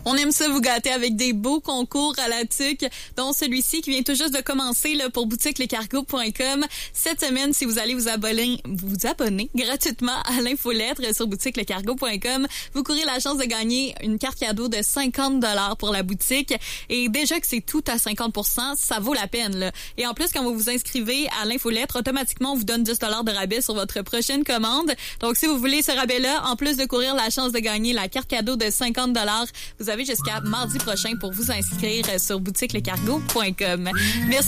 On aime ça vous gâter avec des beaux concours à la tuque, dont celui-ci qui vient tout juste de commencer là, pour boutiquelechargo.com. Cette semaine, si vous allez vous abonner gratuitement à l'infolettre sur boutiquelechargo.com, vous courez la chance de gagner une carte cadeau de 50 $ pour la boutique. Et déjà que c'est tout à 50%, ça vaut la peine. Là. Et en plus, quand vous vous inscrivez à l'infolettre, automatiquement, on vous donne 10 $ de rabais sur votre prochaine commande. Donc, si vous voulez ce rabais-là, en plus de courir la chance de gagner la carte cadeau de 50 $, vous avez jusqu'à mardi prochain pour vous inscrire sur boutiquelechargo.com. Merci.